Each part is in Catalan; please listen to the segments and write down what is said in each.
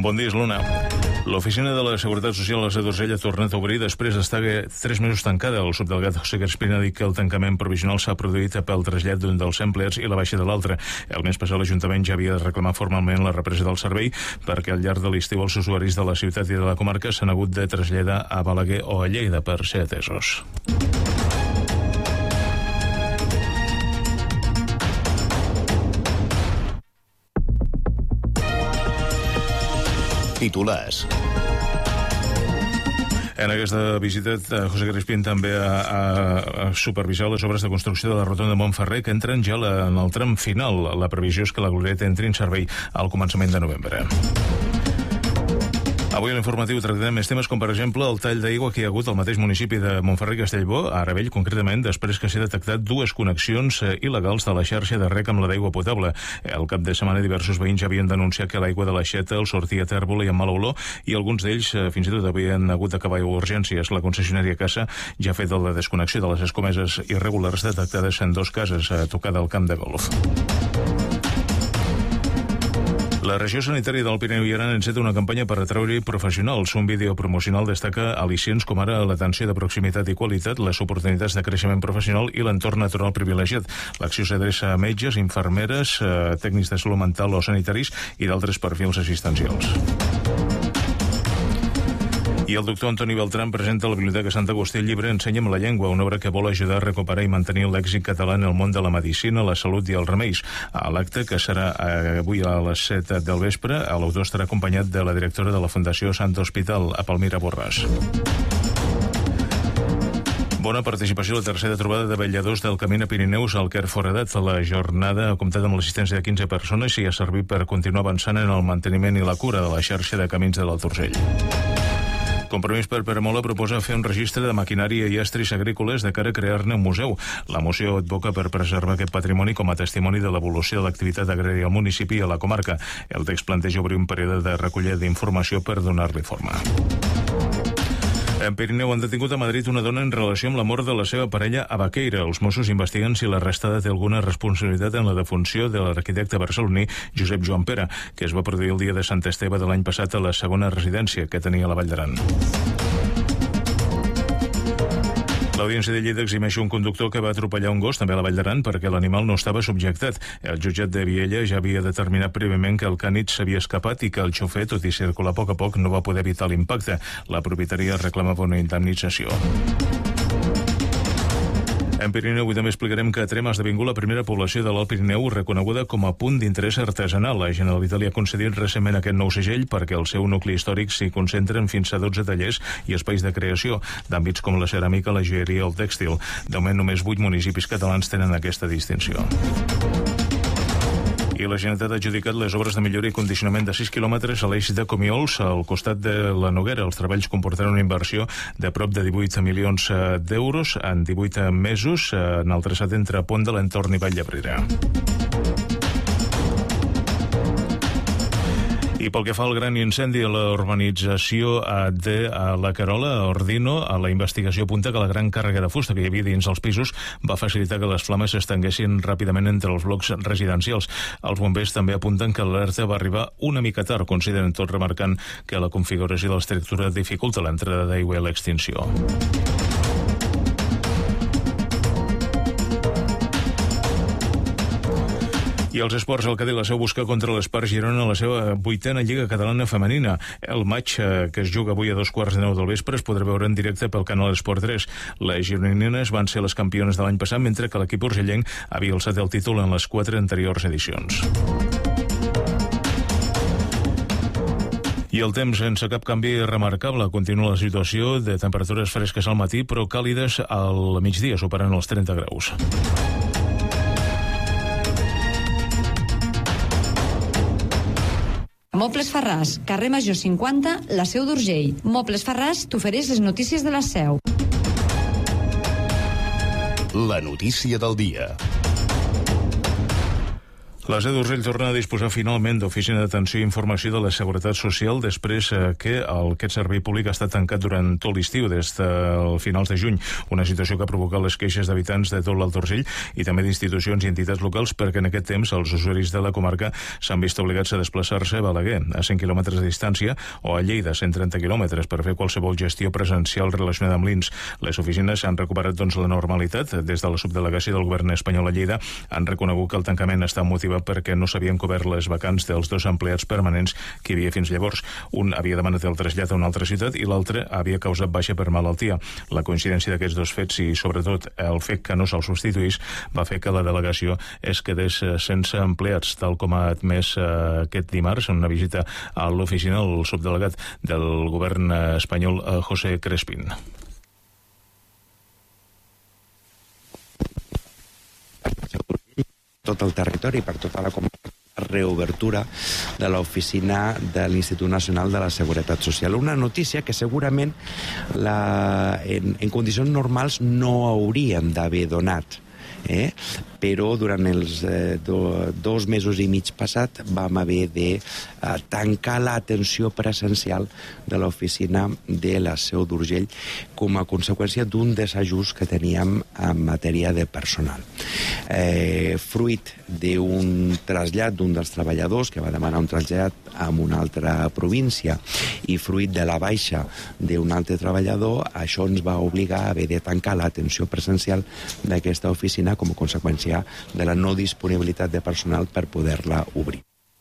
Bon dia, és l'Ona. L'Oficina de la Seguretat Social a la Seu d'Urgell ha tornat a obrir després d'estar 3 mesos tancada. El subdelegat José Crespin ha dit que el tancament provisional s'ha produït pel trasllat d'un dels empleats i la baixa de l'altre. El mes passat l'Ajuntament ja havia de reclamar formalment la represa del servei perquè al llarg de l'estiu els usuaris de la ciutat i de la comarca s'han hagut de traslladar a Balaguer o a Lleida per ser atesos. Titulars. En aquesta visita, José Crespin també ha supervisat les obres de construcció de la rotonda de Montferrer, que entren ja en el tram final. La previsió és que la glorieta entri en servei al començament de novembre. Avui a l'informatiu tractarem més temes com, per exemple, el tall d'aigua que hi ha hagut al mateix municipi de Montferrer i Castellbó, a Aravell, concretament, després que s'ha detectat 2 connexions il·legals de la xarxa de rec amb la d'aigua potable. Al cap de setmana, diversos veïns ja havien denunciat que l'aigua de l'aixeta els sortia tèrbola i amb mala olor, i alguns d'ells fins i tot havien hagut d'acabar a urgències. La concessionària Casa ja ha fet la desconnexió de les escomeses irregulars detectades en 2 cases a tocar del camp de golf. La regió sanitària del Pirineu i Aran enceta una campanya per atraure professionals. Un vídeo promocional destaca al·licients com ara l'atenció de proximitat i qualitat, les oportunitats de creixement professional i l'entorn natural privilegiat. L'acció s'adreça a metges, infermeres, tècnics de salut mental o sanitaris i d'altres perfils assistencials. I el doctor Antoni Beltrán presenta a la Biblioteca Sant Agustí el llibre Ensenya'm la llengua, una obra que vol ajudar a recuperar i mantenir l'èxit català en el món de la medicina, la salut i els remeis. A l'acte, que serà avui a les 7 del vespre, l'autor estarà acompanyat de la directora de la Fundació Sant Hospital, a Palmira Borràs. Bona participació a la tercera trobada de vetlladors del Camí a Pirineus al Quer Foradat. La jornada ha comptat amb l'assistència de 15 persones i ha servit per continuar avançant en el manteniment i la cura de la xarxa de camins de l'Alt Urgell. Compromís per Peramola proposa fer un registre de maquinària i estris agrícoles de cara a crear-ne un museu. La moció advoca per preservar aquest patrimoni com a testimoni de l'evolució de l'activitat agrària al municipi i a la comarca. El text planteja obrir un període de recollida d'informació per donar-li forma. En Pirineu han detingut a Madrid una dona en relació amb la mort de la seva parella a Baqueira. Els Mossos investiguen si l'arrestada té alguna responsabilitat en la defunció de l'arquitecte barceloní Josep Joan Pera, que es va produir el dia de Sant Esteve de l'any passat a la segona residència que tenia a la Vall d'Aran. L'Audiència de Lleida eximeix un conductor que va atropellar un gos també a la Vall d'Aran perquè l'animal no estava subjectat. El jutjat de Viella ja havia determinat prèviament que el cànid s'havia escapat i que el xofer, tot i circular a poc, no va poder evitar l'impacte. La propietària reclamava una indemnització. En Pirineu avui també explicarem que Trem ha esdevingut la primera població de l'Alt Pirineu reconeguda com a punt d'interès artesanal. La Generalitat li ha concedit recentment aquest nou segell perquè el seu nucli històric s'hi concentren fins a 12 tallers i espais de creació d'àmbits com la ceràmica, la joieria o el tèxtil. De moment només 8 municipis catalans tenen aquesta distinció. I la Generalitat ha adjudicat les obres de millora i condicionament de 6 quilòmetres a l'eix de Comiols al costat de la Noguera. Els treballs comportaran una inversió de prop de 18 milions d'euros en 18 mesos en el traçat entre Pont de l'Entorn i Vall d'Abrera. I pel que fa al gran incendi a la urbanització de la Carola, a Ordino, a la investigació apunta que la gran càrrega de fusta que hi havia dins els pisos va facilitar que les flames s'estenguessin ràpidament entre els blocs residencials. Els bombers també apunten que l'alerta va arribar una mica tard, consideren tot remarcant que la configuració de l'estructura dificulta l'entrada d'aigua i l'extinció. I els esports, el Cadí la Seu busca contra l'Espart Girona la seva 8a Lliga Catalana Femenina. El maig, que es juga avui a 2:15 del vespre, es podrà veure en directe pel canal Esport 3. Les gironines van ser les campiones de l'any passat, mentre que l'equip urgellenc havia alçat el títol en les 4 anteriors edicions. I el temps sense cap canvi remarcable. Continua la situació de temperatures fresques al matí, però càlides al migdia, superant els 30 graus. Mobles Farràs, carrer Major 50, la Seu d'Urgell. Mobles Farràs t'ofereix les notícies de la Seu. La notícia del dia. La Seu d'Urgell torna a disposar finalment d'oficina d'atenció i informació de la Seguretat Social després que aquest servei públic ha estat tancat durant tot l'estiu, des de finals de juny, una situació que ha provocat les queixes d'habitants de tot l'Alt Urgell i també d'institucions i entitats locals, perquè en aquest temps els usuaris de la comarca s'han vist obligats a desplaçar-se a Balaguer, a 100 quilòmetres de distància, o a Lleida, a 130 quilòmetres, per fer qualsevol gestió presencial relacionada amb l'INS. Les oficines han recuperat la normalitat. Des de la subdelegació del govern espanyol a Lleida han reconegut que el tancament està motivat perquè no s'havien cobert les vacants dels dos empleats permanents que hi havia fins llavors. Un havia demanat el trasllat a una altra ciutat i l'altre havia causat baixa per malaltia. La coincidència d'aquests dos fets i, sobretot, el fet que no se'l substituís va fer que la delegació es quedés sense empleats, tal com ha admès aquest dimarts en una visita a l'oficina el subdelegat del govern espanyol, José Crespín. Tot el territori, per tota la comarca, reobertura de l'oficina de l'Institut Nacional de la Seguretat Social. Una notícia que segurament en condicions normals no hauríem d'haver donat. Però durant els 2 mesos i mig passat vam haver de tancar l'atenció presencial de l'oficina de la Seu d'Urgell com a conseqüència d'un desajust que teníem en matèria de personal. Fruit d'un trasllat d'un dels treballadors que va demanar un trasllat a una altra província i fruit de la baixa d'un altre treballador, això ens va obligar a haver de tancar l'atenció presencial d'aquesta oficina com a conseqüència de la no disponibilitat de personal per poder-la obrir.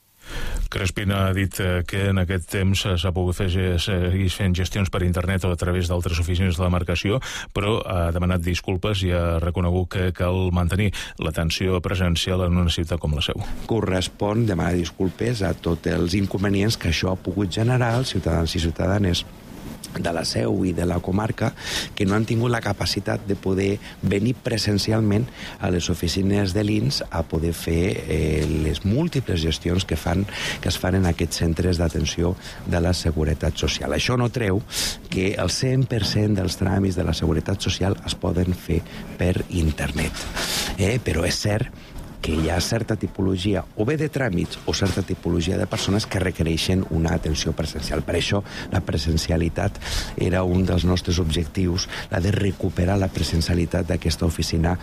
Crespín ha dit que en aquest temps s'ha pogut seguir fent gestions per internet o a través d'altres oficines de la demarcació, però ha demanat disculpes i ha reconegut que cal mantenir l'atenció presencial en una ciutat com la Seu. Correspon demanar disculpes a tots els inconvenients que això ha pogut generar als ciutadans i ciutadanes de la Seu i de la comarca que no han tingut la capacitat de poder venir presencialment a les oficines de l'INS a poder fer les múltiples gestions que es fan en aquests centres d'atenció de la Seguretat Social. Això no treu que el 100% dels tràmits de la Seguretat Social es poden fer per internet. Però és cert que hi ha certa tipologia, o bé de tràmits, o certa tipologia de persones que requereixen una atenció presencial. Per això la presencialitat era un dels nostres objectius, la de recuperar la presencialitat d'aquesta oficina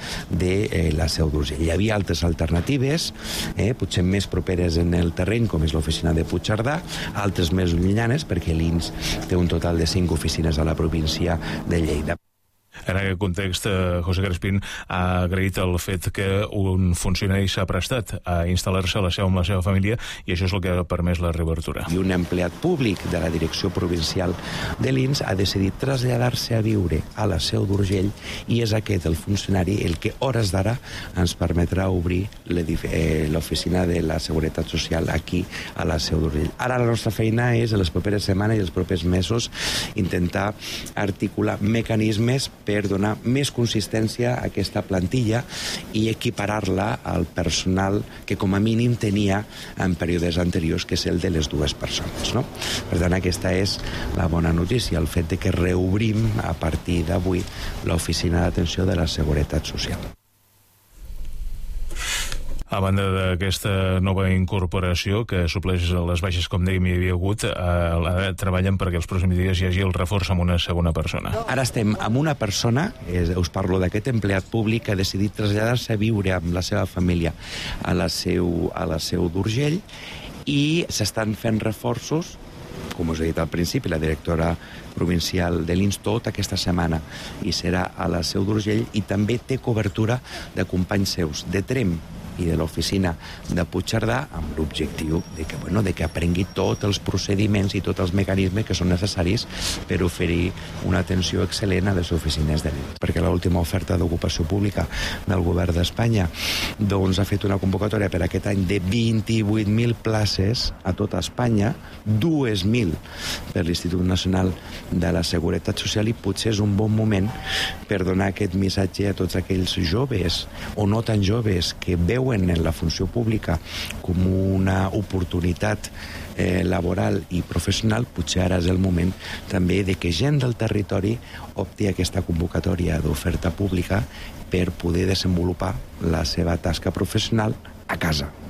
de la Seu d'Urgell. Hi havia altres alternatives, potser més properes en el terreny, com és l'oficina de Puigcerdà, altres més llunyanes, perquè l'INS té un total de 5 oficines a la província de Lleida. En aquest context, José Crespín ha agraït el fet que un funcionari s'ha prestat a instal·lar-se a la Seu amb la seva família i això és el que ha permès la reobertura. I un empleat públic de la direcció provincial de l'INS ha decidit traslladar-se a viure a la Seu d'Urgell i és aquest el funcionari el que hores d'ara ens permetrà obrir l'oficina de la Seguretat Social aquí a la Seu d'Urgell. Ara la nostra feina és, en les properes setmanes i els propers mesos, intentar articular mecanismes per donar més consistència a aquesta plantilla i equiparar-la al personal que com a mínim tenia en períodes anteriors, que és el de les 2 persones. No? Per tant, aquesta és la bona notícia, el fet de que reobrim a partir d'avui l'oficina d'atenció de la Seguretat Social. A banda d'aquesta nova incorporació que supleix les baixes, com dèiem, hi havia hagut, treballen perquè els pròxims dies hi hagi el reforç amb una segona persona. Ara estem amb una persona, us parlo d'aquest empleat públic que ha decidit traslladar-se a viure amb la seva família a la Seu d'Urgell i s'estan fent reforços, com us he dit al principi, la directora provincial de l'INS tota aquesta setmana i serà a la Seu d'Urgell i també té cobertura de companys seus de Tremp i de l'oficina de Puigcerdà amb l'objectiu de que aprengui tots els procediments i tots els mecanismes que són necessaris per oferir una atenció excel·lent a les oficines de l'INS. Perquè l'última oferta d'ocupació pública del govern d'Espanya ha fet una convocatòria per aquest any de 28.000 places a tota Espanya, 2.000 per l'Institut Nacional de la Seguretat Social i potser és un bon moment per donar aquest missatge a tots aquells joves o no tan joves que veuen en la funció pública com una oportunitat laboral i professional. Potser ara és el moment també de que gent del territori opti aquesta convocatòria d'oferta pública per poder desenvolupar la seva tasca professional a casa.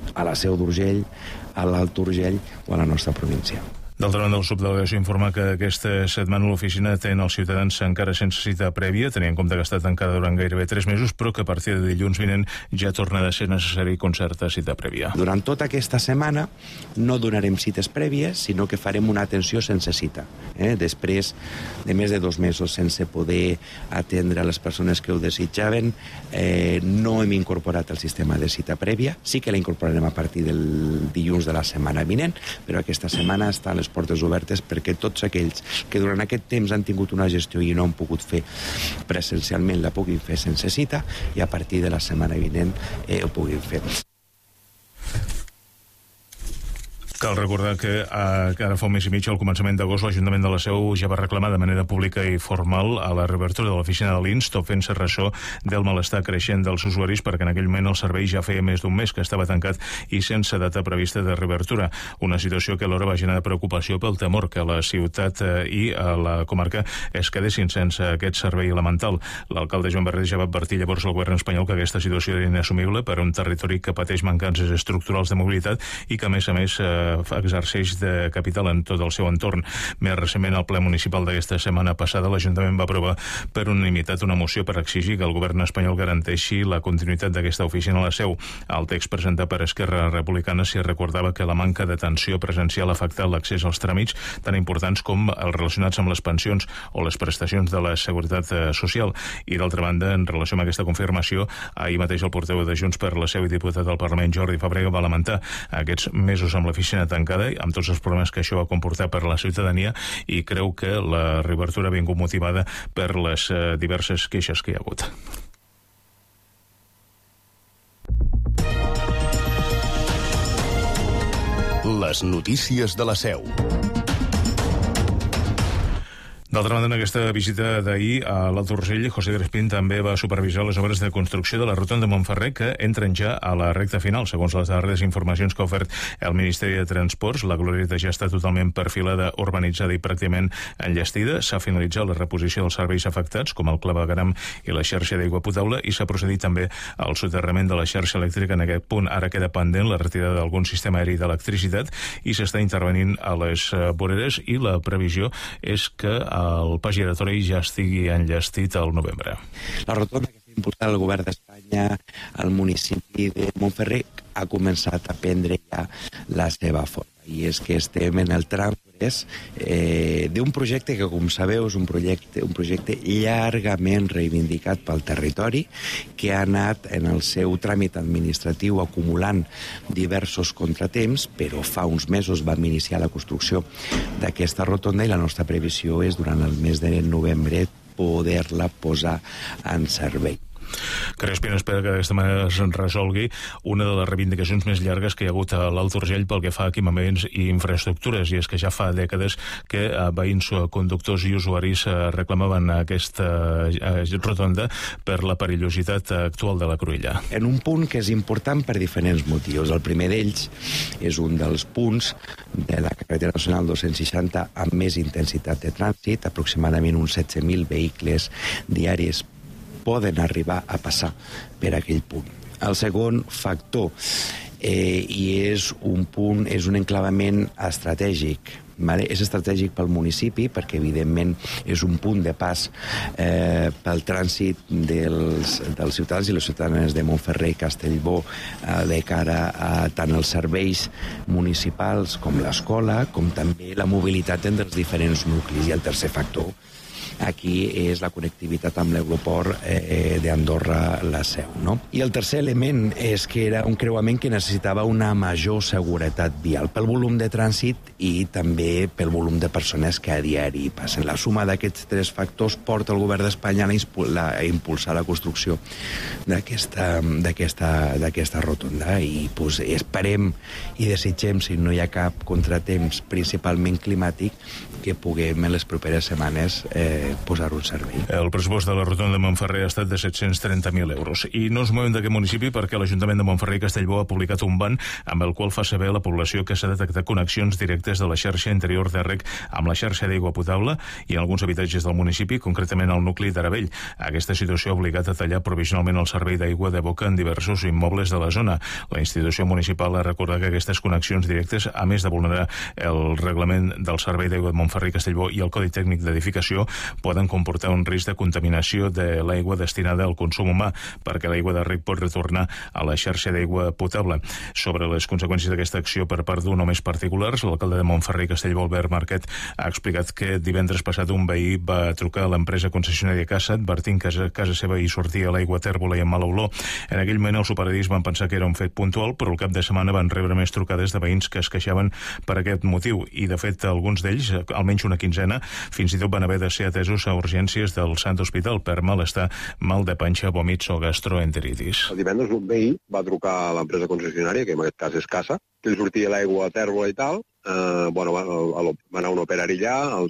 a la Seu d'Urgell, a l'Alt Urgell o a la nostra província. D'altra banda, el subdelegació informa que aquesta setmana l'oficina atén els ciutadans encara sense cita prèvia, tenint en compte que està tancada durant gairebé 3 mesos, però que a partir de dilluns vinent ja torna a ser necessari concertar cita prèvia. Durant tota aquesta setmana no donarem cites prèvies, sinó que farem una atenció sense cita. Després de més de 2 mesos sense poder atendre les persones que ho desitjaven, no hem incorporat el sistema de cita prèvia. Sí que la incorporarem a partir del dilluns de la setmana vinent, però aquesta setmana estan les portes obertes perquè tots aquells que durant aquest temps han tingut una gestió i no han pogut fer presencialment la puguin fer sense cita i a partir de la setmana vinent ho puguin fer. Cal recordar que ara fa un mes i mig, al començament d'agost, l'Ajuntament de la Seu ja va reclamar de manera pública i formal a la reobertura de l'oficina de l'INS, tot fent-se ressò del malestar creixent dels usuaris, perquè en aquell moment el servei ja feia més d'un mes que estava tancat i sense data prevista de reobertura. Una situació que alhora va generar preocupació pel temor que la ciutat i la comarca es quedessin sense aquest servei elemental. L'alcalde Joan Barret ja va advertir llavors al govern espanyol que aquesta situació era inassumible per a un territori que pateix mancances estructurals de mobilitat i que, a més, exerceix de capital en tot el seu entorn. Més recentment, al ple municipal d'aquesta setmana passada, l'Ajuntament va aprovar per unanimitat una moció per exigir que el govern espanyol garanteixi la continuïtat d'aquesta oficina a la Seu. Al text presentat per Esquerra Republicana s'hi recordava que la manca d'atenció presencial ha afectat l'accés als tràmits tan importants com els relacionats amb les pensions o les prestacions de la Seguretat Social. I d'altra banda, en relació amb aquesta confirmació, ahir mateix el portaveu de Junts per la Seu i diputat del Parlament, Jordi Fabrega, va lamentar aquests mesos amb l'oficina tancada, amb tots els problemes que això va comportar per la ciutadania, i creu que la reobertura ha vingut motivada per les diverses queixes que hi ha hagut. Les notícies de la Seu. D'altra banda, en aquesta visita d'ahir a l'Alt Urgell, José Crespín també va supervisar les obres de construcció de la rotonda de Montferrer, que entren ja a la recta final. Segons les darreres informacions que ha ofert el Ministeri de Transports, la glorieta ja està totalment perfilada, urbanitzada i pràcticament enllestida. S'ha finalitzat la reposició dels serveis afectats, com el clavegueram i la xarxa d'aigua potable, i s'ha procedit també al soterrament de la xarxa elèctrica. En aquest punt ara queda pendent la retirada d'algun sistema aeri d'electricitat i s'està intervenint a les voreres, i la previsió és que el pas giratori ja estigui enllestit al novembre. La rotonda que s'ha impulsat el govern d'Espanya al municipi de Montferrer ha començat a prendre ja la seva forma. I és que estem en el tram d'un projecte que, com sabeu, és un projecte llargament reivindicat pel territori, que ha anat en el seu tràmit administratiu acumulant diversos contratemps, però fa uns mesos vam iniciar la construcció d'aquesta rotonda i la nostra previsió és, durant el mes de novembre, poder-la posar en servei. Crespin espera que d'aquesta manera es resolgui una de les reivindicacions més llargues que hi ha hagut a l'Alt Urgell pel que fa a equipaments i infraestructures, i és que ja fa dècades que veïns, conductors i usuaris reclamaven aquesta rotonda per la perillositat actual de la cruïlla. En un punt que és important per diferents motius. El primer d'ells és un dels punts de la carretera nacional 260 amb més intensitat de trànsit, aproximadament uns 17.000 vehicles diaris poden arribar a passar per aquell punt. El segon factor, i és un enclavament estratègic. És estratègic pel municipi perquè, evidentment, és un punt de pas pel trànsit dels ciutadans i les ciutadanes de Montferrer i Castellbò de cara a tant els serveis municipals com l'escola, com també la mobilitat entre els diferents nuclis. I el tercer factor aquí és la connectivitat amb l'aeroport d'Andorra-La Seu, no? I el tercer element és que era un creuament que necessitava una major seguretat vial pel volum de trànsit i també pel volum de persones que a diari passen. La suma d'aquests tres factors porta el govern d'Espanya a impulsar la construcció d'aquesta rotonda, i esperem i desitgem, si no hi ha cap contratemps principalment climàtic, que puguem en les properes setmanes posar-ho en servei. El pressupost de la rotonda de Montferrer ha estat de 730.000 euros. I no ens movem d'aquest municipi perquè l'Ajuntament de Montferrer i Castellbò ha publicat un ban amb el qual fa saber a la població que s'ha detectat connexions directes de la xarxa interior de reg amb la xarxa d'aigua potable i en alguns habitatges del municipi, concretament al nucli d'Aravell. Aquesta situació ha obligat a tallar provisionalment el servei d'aigua de boca en diversos immobles de la zona. La institució municipal ha recordat que aquestes connexions directes, a més de vulnerar el reglament del servei d'aigua de Montferrer i Castellbó i el Codi Tècnic d'Edificació, poden comportar un risc de contaminació de l'aigua destinada al consum humà, perquè l'aigua de reg pot retornar a la xarxa d'aigua potable. Sobre les conseqüències d'aquesta acció per part d'un o més particulars, l'alcalde de Montferrer i Castellbó, Albert Marquet, ha explicat que divendres passat un veí va trucar a l'empresa concessionària Casa advertint que a casa seva hi sortia l'aigua tèrbola i amb mala olor. En aquell moment els operatius van pensar que era un fet puntual, però al cap de setmana van rebre més trucades de veïns que es queixaven per aquest motiu i, de fet, alguns d'ells, almenys una quinzena, fins i tot van haver de ser atesos a urgències del Sant Hospital per malestar, mal de panxa, vòmits o gastroenteritis. El divendres un veí va trucar a l'empresa concessionària, que en aquest cas és Casa, que li sortia l'aigua tèrbola i tal. Van anar un operari allà,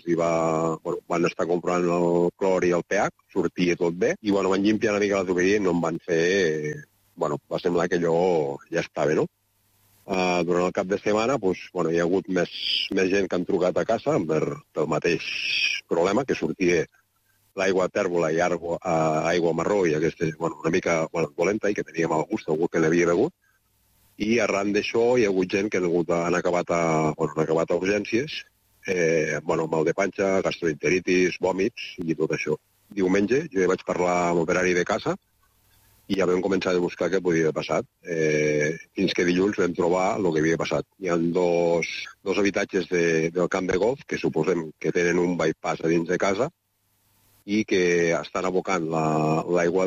van estar comprant el clor i el pH, sortia tot bé, i van llimpiar una mica la tuberia i no en van fer... va semblar que allò ja estava, no? Durant el cap de setmana hi ha hagut més gent que han trucat a Casa pel mateix problema, que sortia l'aigua tèrbola i aigua marró i aquesta una mica dolenta i que tenia mal gust, algú que n'havia begut. I arran d'això hi ha hagut gent que han acabat a urgències, mal de panxa, gastroenteritis, vòmits i tot això. Diumenge jo vaig parlar amb l'operari de Casa i ja vam començar a buscar què podia haver passat. Fins que dilluns vam trobar el que havia passat. Hi ha dos habitatges del camp de golf que suposem que tenen un bypass a dins de casa i que estan abocant l'aigua.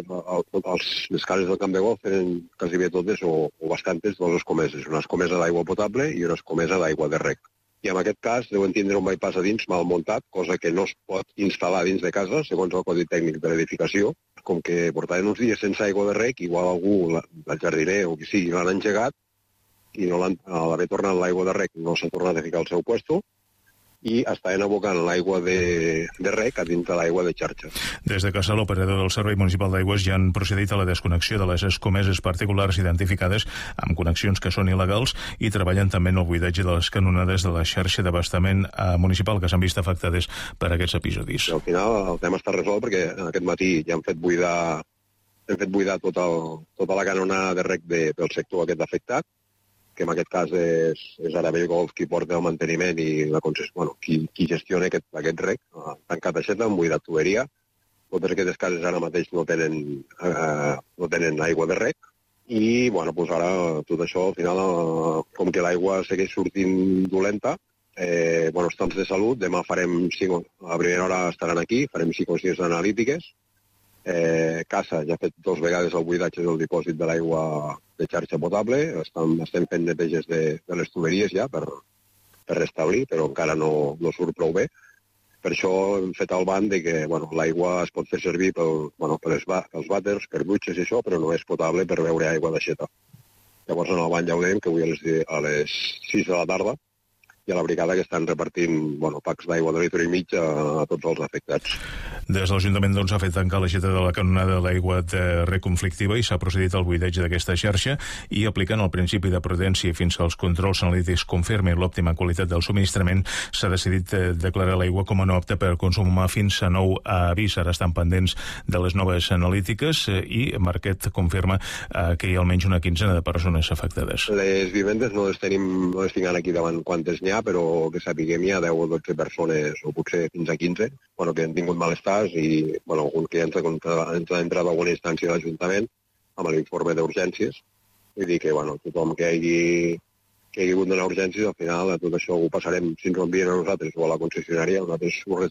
Les cases del camp de golf tenen quasi bé totes o bastantes dues escomeses. Una escomesa d'aigua potable i una escomesa d'aigua de reg. I en aquest cas deuen tindre un bypass a dins mal muntat, cosa que no es pot instal·lar dins de casa, segons el Codi Tècnic de l'Edificació. Com que portaven uns dies sense aigua de reg, igual algú, el jardiner o qui sigui, l'han engegat i a l'haver tornat l'aigua de reg no s'ha tornat a ficar al seu puesto i estaven abocant l'aigua de reg a dins de l'aigua de xarxa. Des de Casa, l'operador del Servei Municipal d'Aigües ja han procedit a la desconnexió de les escomeses particulars identificades amb connexions que són il·legals i treballen també en el buidatge de les canonades de la xarxa d'abastament municipal que s'han vist afectades per aquests episodis. I al final el tema està resolt perquè aquest matí ja hem fet buidar tota la canonada de reg del sector aquest afectat, que en aquest cas és Aravell Golf qui porta el manteniment i qui gestiona aquest reg. Han tancat aixeta, han buidat tuberia. Totes aquestes cases ara mateix no tenen aigua de reg. I ara tot això, al final, com que l'aigua segueix sortint dolenta, estams de salut, demà farem, a primera hora estaran aquí, farem psicocies analítiques. Casa ja ha fet 2 vegades el buidatge del dipòsit de l'aigua de xarxa potable, estem fent neteges de les tuberies ja per restablir, però encara no surt prou bé. Per això hem fet el ban de que l'aigua es pot fer servir pels vàters, per dutxes i això, però no és potable per beure aigua d'aixeta. Llavors en el ban ja ho dèiem, que avui a les 6 de la tarda i a la brigada que estan repartint packs d'aigua de litre i mig a tots els afectats. Des de l'Ajuntament s'ha fet tancar l'aixeta de la canonada de l'aigua de reg conflictiva i s'ha procedit al buidatge d'aquesta xarxa i aplicant el principi de prudència fins que els controls analítics confirmin l'òptima qualitat del subministrament s'ha decidit declarar l'aigua com a no apta per consum humà fins a nou avís. Ara estan pendents de les noves analítiques i Marquet confirma que hi ha almenys una quinzena de persones afectades. Les vivendes no les tinc aquí davant quantes n'hi ha, però que sapiguem hi ha 10 o 12 persones, o potser fins a 15, que han tingut malestars i algun que ens ha entrat a alguna instància de l'Ajuntament amb l'informe d'urgències. Vull dir que tothom que hagi hagut d'anar a urgències, al final tot això ho passarem, si ens ho envien a nosaltres o a la concessionària, nosaltres ho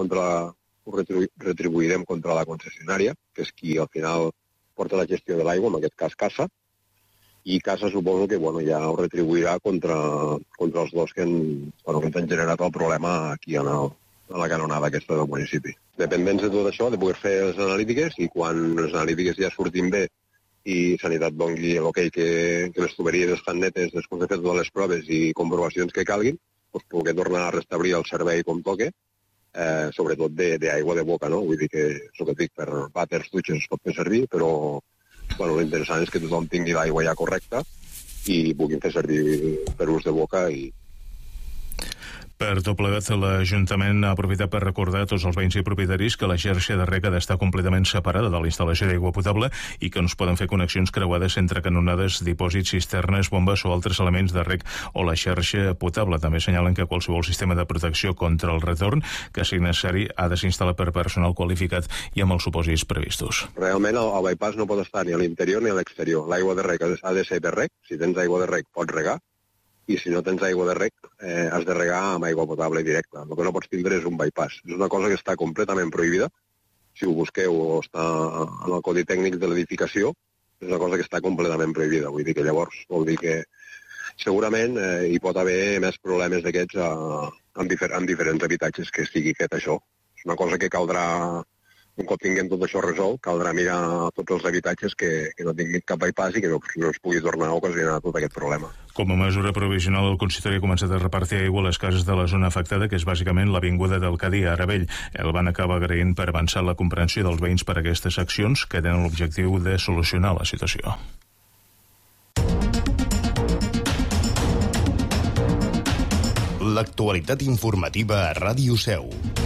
retribuirem contra la concessionària, que és qui al final porta la gestió de l'aigua, en aquest cas Casa, i Casa suposo que ja ho retribuirà contra els dos que han generat el problema aquí a la canonada aquesta del municipi. Dependents de tot això, de poder fer les analítiques, i quan les analítiques ja surtin bé i Sanitat doni l'okei que les tuberies estan netes després de fer totes les proves i comprovacions que calguin, poder tornar a restablir el servei com toque sobretot d'aigua de boca, no? Vull dir que, el que et dic, per vàters, dutxes es pot fer servir, però l'interessant és que tothom tingui l'aigua ja correcta i puguin fer servir per ús de boca i... Per tot plegat, l'Ajuntament ha aprofitat per recordar a tots els veïns i propietaris que la xarxa de reg ha d'estar completament separada de la instal·lació d'aigua potable i que no es poden fer connexions creuades entre canonades, dipòsits, cisternes, bombes o altres elements de reg o la xarxa potable. També assenyalen que qualsevol sistema de protecció contra el retorn que sigui necessari ha de ser instal·lat per personal qualificat i amb els supòsits previstos. Realment el bypass no pot estar ni a l'interior ni a l'exterior. L'aigua de reg ha de ser de reg. Si tens aigua de reg pots regar, i si no tens aigua de reg, has de regar amb aigua potable directa. El que no pots tindre és un bypass. És una cosa que està completament prohibida. Si ho busqueu o està en el codi tècnic de l'edificació, és una cosa que està completament prohibida. Vull dir que llavors vol dir que segurament hi pot haver més problemes d'aquests en diferents habitatges que estigui fet això. És una cosa que caldrà, un cop tinguem tot això resolt, caldrà mirar tots els habitatges que no tinguin cap bypass i que no es pugui tornar a ocasionar tot aquest problema. Com a mesura provisional, el consistori ha començat a repartir aigua a les cases de la zona afectada, que és bàsicament l'avinguda del Cadí a Aravell. El van acabar agraint per avançar la comprensió dels veïns per aquestes accions que tenen l'objectiu de solucionar la situació. L'actualitat informativa a Ràdio Seu.